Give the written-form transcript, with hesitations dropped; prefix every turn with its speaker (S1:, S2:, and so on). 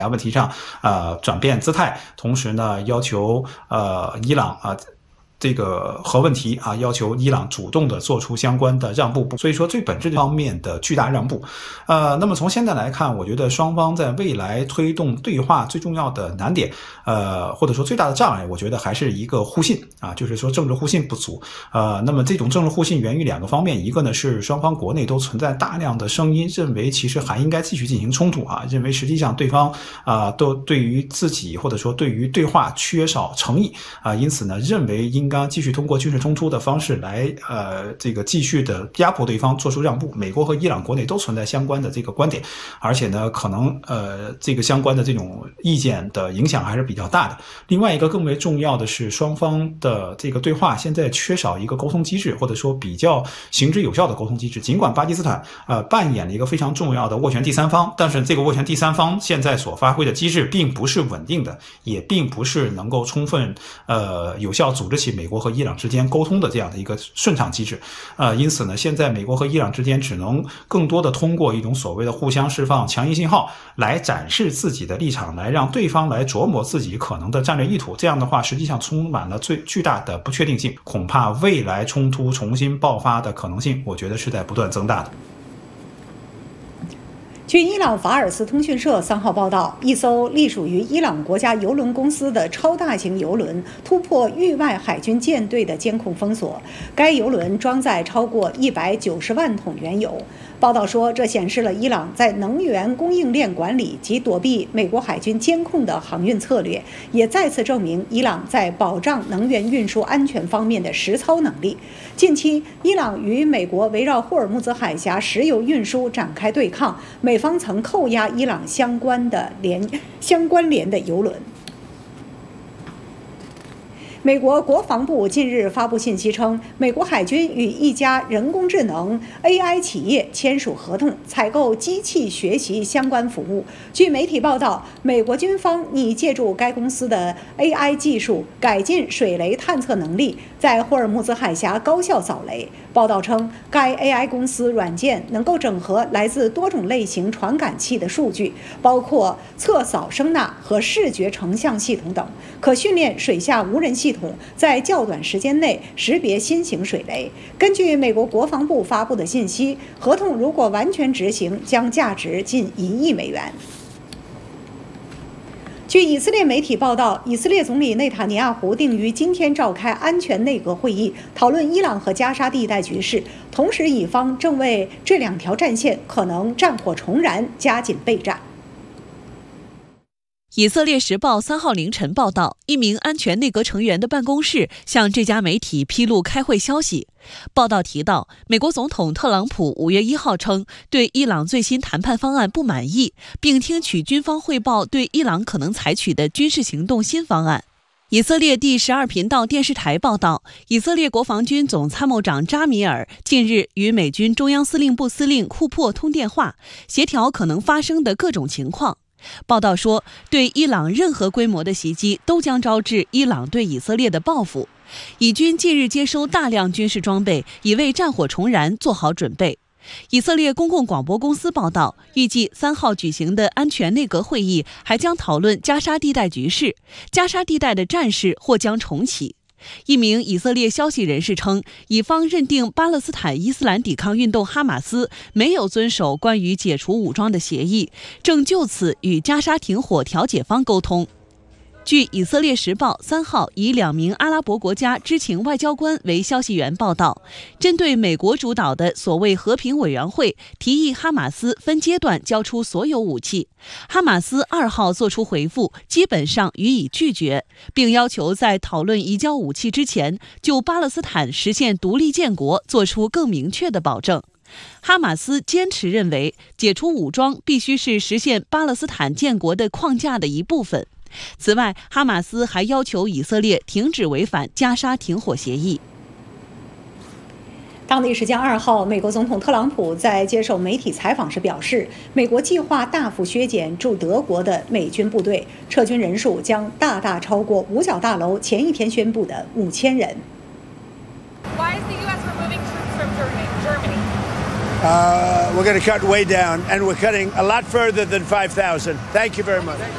S1: 问题上转变姿态，同时呢要求伊朗这个核问题要求伊朗主动的做出相关的让步，所以说最本质方面的巨大让步。那么从现在来看，我觉得双方在未来推动对话最重要的难点，或者说最大的障碍，我觉得还是一个互信就是说政治互信不足。那么这种政治互信源于2个方面，一个呢是双方国内都存在大量的声音，认为其实还应该继续进行冲突认为实际上对方都对于自己或者说对于对话缺少诚意因此呢认为应该继续通过军事冲突的方式来这个继续的压迫对方做出让步。美国和伊朗国内都存在相关的这个观点，而且呢可能这个相关的这种意见的影响还是比较大的。另外一个更为重要的是，双方的这个对话现在缺少一个沟通机制，或者说比较行之有效的沟通机制。尽管巴基斯坦扮演了一个非常重要的斡旋第三方，但是这个斡旋第三方现在所发挥的机制并不是稳定的，也并不是能够充分有效组织起美国和伊朗之间沟通的这样的一个顺畅机制。因此呢，现在美国和伊朗之间只能更多的通过一种所谓的互相释放强硬信号来展示自己的立场，来让对方来琢磨自己可能的战略意图。这样的话实际上充满了最巨大的不确定性，恐怕未来冲突重新爆发的可能性，我觉得是在不断增大的。
S2: 据伊朗法尔斯通讯社3号报道，一艘隶属于伊朗国家油轮公司的超大型油轮突破域外海军舰队的监控封锁，该油轮装载超过190万桶原油。报道说，这显示了伊朗在能源供应链管理及躲避美国海军监控的航运策略，也再次证明伊朗在保障能源运输安全方面的实操能力。近期，伊朗与美国围绕霍尔木兹海峡石油运输展开对抗，美方曾扣押伊朗相关联的油轮。美国国防部近日发布信息称，美国海军与一家人工智能 AI 企业签署合同，采购机器学习相关服务。据媒体报道，美国军方拟借助该公司的 AI 技术，改进水雷探测能力，在霍尔木兹海峡高效扫雷。报道称，该 AI 公司软件能够整合来自多种类型传感器的数据，包括测扫声呐和视觉成像系统等，可训练水下无人系统在较短时间内识别新型水雷。根据美国国防部发布的信息，合同如果完全执行，将价值近1亿美元。据以色列媒体报道，以色列总理内塔尼亚胡定于今天召开安全内阁会议，讨论伊朗和加沙地带局势。同时，以方正为这2条战线可能战火重燃加紧备战。
S3: 以色列时报3号凌晨报道，一名安全内阁成员的办公室向这家媒体披露开会消息。报道提到，美国总统特朗普5月1号称对伊朗最新谈判方案不满意，并听取军方汇报对伊朗可能采取的军事行动新方案。以色列第12频道电视台报道，以色列国防军总参谋长扎米尔近日与美军中央司令部司令库珀通电话，协调可能发生的各种情况。报道说，对伊朗任何规模的袭击都将招致伊朗对以色列的报复。以军近日接收大量军事装备，以为战火重燃做好准备。以色列公共广播公司报道，预计3号举行的安全内阁会议还将讨论加沙地带局势，加沙地带的战事或将重启。一名以色列消息人士称，以方认定巴勒斯坦伊斯兰抵抗运动哈马斯没有遵守关于解除武装的协议，正就此与加沙停火调解方沟通。据以色列时报3号以2名阿拉伯国家知情外交官为消息源报道，针对美国主导的所谓和平委员会提议哈马斯分阶段交出所有武器，哈马斯2号作出回复，基本上予以拒绝，并要求在讨论移交武器之前，就巴勒斯坦实现独立建国做出更明确的保证。哈马斯坚持认为，解除武装必须是实现巴勒斯坦建国的框架的一部分。此外，哈马斯还要求以色列停止违反加沙停火协议。
S2: 当地时间2号，美国总统特朗普在接受媒体采访时表示，美国计划大幅削减驻德国的美军部队，撤军人数将大大超过五角大楼前一天宣布的5000人。
S4: Why is the U.S. removing troops from Germany?
S5: We're going to cut way down, and we're cutting a lot further than 5,000. Thank you very much.